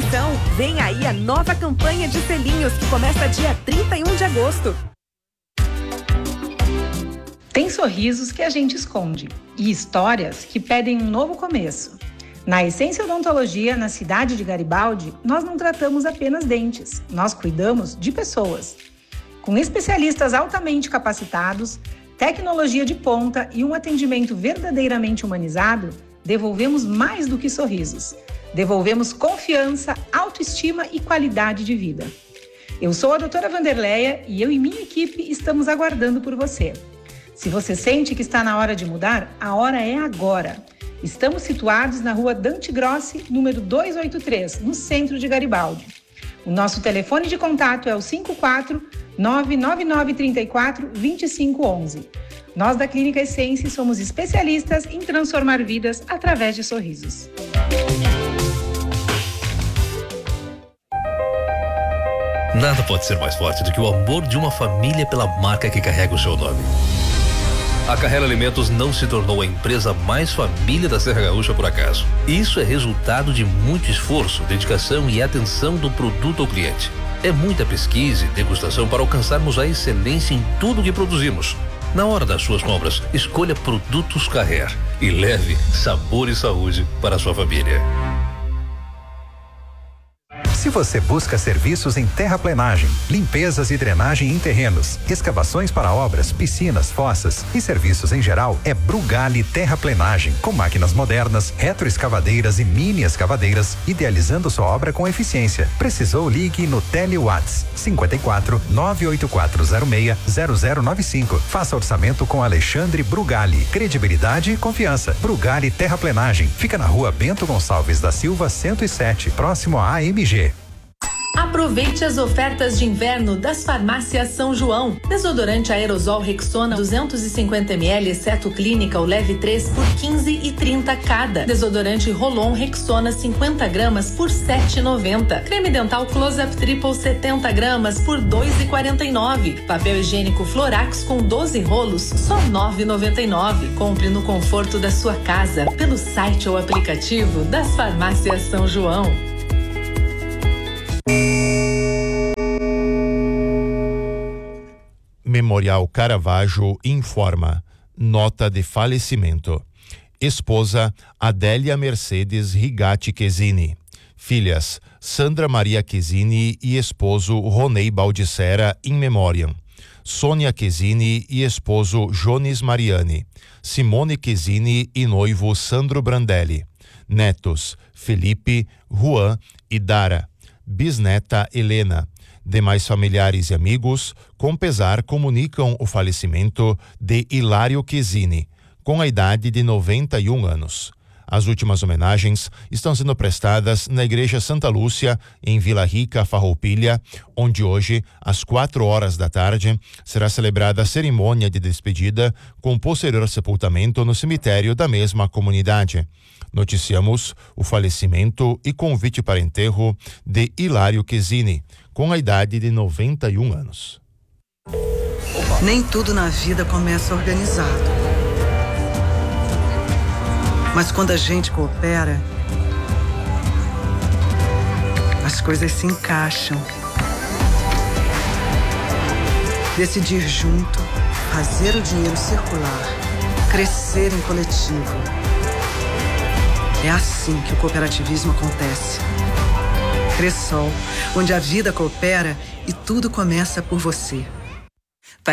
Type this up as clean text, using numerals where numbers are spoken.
atenção! Vem aí a nova campanha de selinhos que começa dia 31 de agosto. Tem sorrisos que a gente esconde e histórias que pedem um novo começo. Na Essência Odontologia, na cidade de Garibaldi, nós não tratamos apenas dentes, nós cuidamos de pessoas. Com especialistas altamente capacitados, tecnologia de ponta e um atendimento verdadeiramente humanizado, devolvemos mais do que sorrisos. Devolvemos confiança, autoestima e qualidade de vida. Eu sou a doutora Vanderleia e eu e minha equipe estamos aguardando por você. Se você sente que está na hora de mudar, a hora é agora. Estamos situados na rua Dante Grossi, número 283, no centro de Garibaldi. O nosso telefone de contato é o 54-99934-2511. Nós da Clínica Essência somos especialistas em transformar vidas através de sorrisos. Nada pode ser mais forte do que o amor de uma família pela marca que carrega o seu nome. A Carrera Alimentos não se tornou a empresa mais família da Serra Gaúcha por acaso. Isso é resultado de muito esforço, dedicação e atenção do produto ao cliente. É muita pesquisa e degustação para alcançarmos a excelência em tudo que produzimos. Na hora das suas compras, escolha Produtos Carrer e leve sabor e saúde para a sua família. Se você busca serviços em terraplenagem, limpezas e drenagem em terrenos, escavações para obras, piscinas, fossas e serviços em geral, é Brugali Terraplenagem, com máquinas modernas, retroescavadeiras e mini escavadeiras, idealizando sua obra com eficiência. Precisou? Ligue no Telewatts 54 98406 0095. Faça orçamento com Alexandre Brugali. Credibilidade e confiança. Brugali Terraplenagem. Fica na rua Bento Gonçalves da Silva 107, próximo à AMG. Aproveite as ofertas de inverno das farmácias São João. Desodorante aerosol Rexona 250 ml, exceto Clínica ou Leve 3 por 15,30 cada. Desodorante Rolon Rexona 50 gramas por 7,90. Creme dental Close-Up Triple 70 gramas por 2,49. Papel higiênico Florax com 12 rolos, só 9,99. Compre no conforto da sua casa, pelo site ou aplicativo das farmácias São João. Memorial Caravaggio informa: nota de falecimento. Esposa Adélia Mercedes Rigatti Chesini. Filhas Sandra Maria Chesini e esposo Ronei Baldissera in memoriam. Sônia Chesini e esposo Jones Mariani. Simone Chesini e noivo Sandro Brandelli. Netos Felipe, Juan e Dara. Bisneta Helena. Demais familiares e amigos, com pesar, comunicam o falecimento de Hilário Chesini, com a idade de 91 anos. As últimas homenagens estão sendo prestadas na Igreja Santa Lúcia, em Vila Rica, Farroupilha, onde hoje, às 4h da tarde, será celebrada a cerimônia de despedida com posterior sepultamento no cemitério da mesma comunidade. Noticiamos o falecimento e convite para enterro de Hilário Chesini, com a idade de 91 anos. Nem tudo na vida começa organizado. Mas quando a gente coopera, as coisas se encaixam. Decidir junto, fazer o dinheiro circular, crescer em coletivo. É assim que o cooperativismo acontece. Cressol, onde a vida coopera e tudo começa por você.